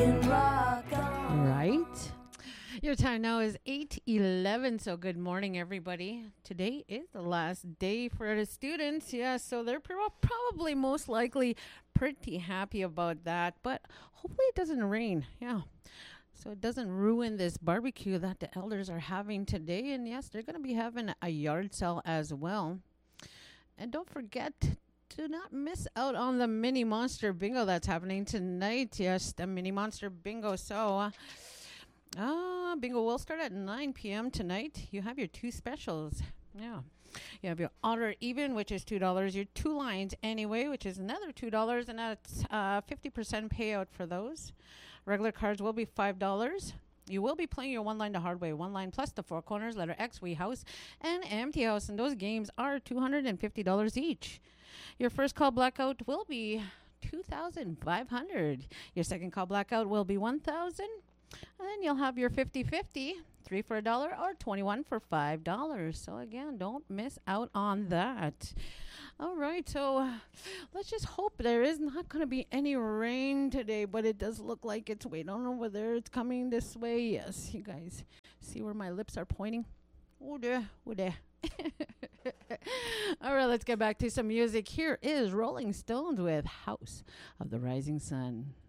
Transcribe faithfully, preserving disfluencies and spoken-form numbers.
can rock on. Right? Your time now is eight eleven, so good morning, everybody. Today is the last day for the students. Yeah, so they're pro- probably most likely pretty happy about that, but hopefully it doesn't rain. Yeah. So it doesn't ruin this barbecue that the elders are having today. And yes, they're going to be having a yard sale as well. And don't forget to not miss out on the Mini Monster Bingo that's happening tonight. Yes, the Mini Monster Bingo. So, uh, uh, bingo will start at nine p.m. tonight. You have your two specials. Yeah. You have your odd or even, which is two dollars. Your two lines anyway, which is another two dollars. And that's uh, fifty percent payout for those. Regular cards will be five dollars. You will be playing your one line to hard way, one line plus the four corners, letter X, Wee House, and Empty House. And those games are two hundred fifty dollars each. Your first call blackout will be two thousand five hundred dollars. Your second call blackout will be one thousand dollars. And then you'll have your fifty-fifty, three for a dollar or twenty-one for five dollars. So again, don't miss out on that. All right, so uh, let's just hope there is not going to be any rain today, but it does look like it's, wait, I don't know whether it's coming this way. Yes, you guys see where my lips are pointing? Oh, there, oh, there. All right, let's get back to some music. Here is Rolling Stones with House of the Rising Sun.